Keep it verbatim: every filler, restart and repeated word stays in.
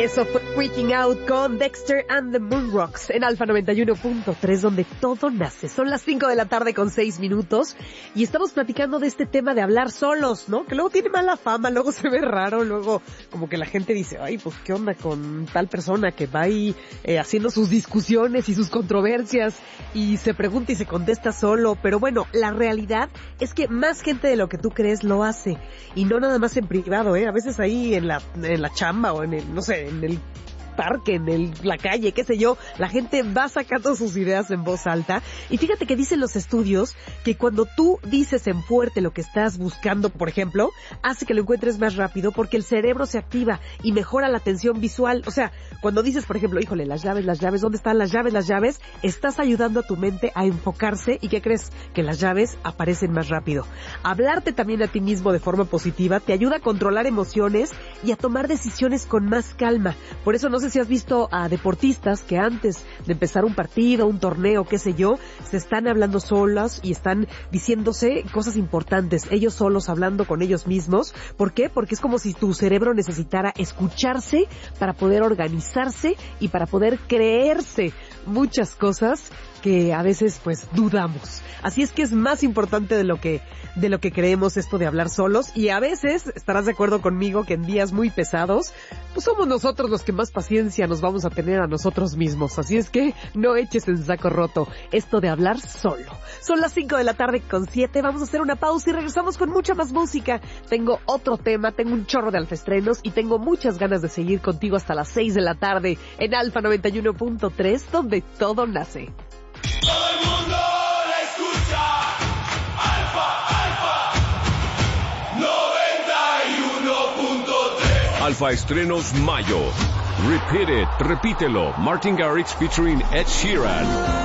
Eso fue Freaking Out con Dexter and the Moonrocks en Alfa noventa y uno punto tres, donde todo nace. Son las cinco de la tarde con seis minutos y estamos platicando de este tema de hablar solos, ¿no? Que luego tiene mala fama, luego se ve raro, luego como que la gente dice, ay, pues qué onda con tal persona que va ahí eh, haciendo sus discusiones y sus controversias y se pregunta y se contesta solo. Pero bueno, la realidad es que más gente de lo que tú crees lo hace, y no nada más en privado, ¿eh? A veces ahí en la, en la chamba o en el, no sé, en el parque, en el, la calle, qué sé yo, la gente va sacando sus ideas en voz alta. Y fíjate que dicen los estudios que cuando tú dices en fuerte lo que estás buscando, por ejemplo, hace que lo encuentres más rápido porque el cerebro se activa y mejora la atención visual. O sea, cuando dices, por ejemplo, híjole, las llaves, las llaves, ¿dónde están las llaves, las llaves? Estás ayudando a tu mente a enfocarse. ¿Y qué crees? Que las llaves aparecen más rápido. Hablarte también a ti mismo de forma positiva te ayuda a controlar emociones y a tomar decisiones con más calma. Por eso no No sé si has visto a deportistas que antes de empezar un partido, un torneo, qué sé yo, se están hablando solas y están diciéndose cosas importantes, ellos solos hablando con ellos mismos. ¿Por qué? Porque es como si tu cerebro necesitara escucharse para poder organizarse y para poder creerse muchas cosas que a veces pues dudamos. Así es que es más importante de lo que de lo que creemos esto de hablar solos, y a veces estarás de acuerdo conmigo que en días muy pesados pues somos nosotros los que más paciencia nos vamos a tener a nosotros mismos. Así es que no eches en saco roto esto de hablar solo. Son las cinco de la tarde con siete, vamos a hacer una pausa y regresamos con mucha más música. Tengo otro tema, tengo un chorro de alfestrenos y tengo muchas ganas de seguir contigo hasta las seis de la tarde en Alfa noventa y uno punto tres, donde todo nace. Todo el mundo la escucha. Alfa, Alfa noventa y uno punto tres. Alfa Estrenos Mayo. Repeat it, repítelo. Martin Garrix featuring Ed Sheeran.